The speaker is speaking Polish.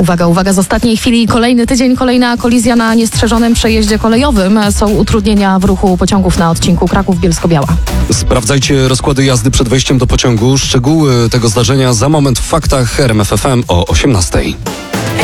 Uwaga, uwaga, z ostatniej chwili kolejny tydzień, kolejna kolizja na niestrzeżonym przejeździe kolejowym. Są utrudnienia w ruchu pociągów na odcinku Kraków-Bielsko-Biała. Sprawdzajcie rozkłady jazdy przed wejściem do pociągu. Szczegóły tego zdarzenia za moment w faktach RMF FM o 18:00.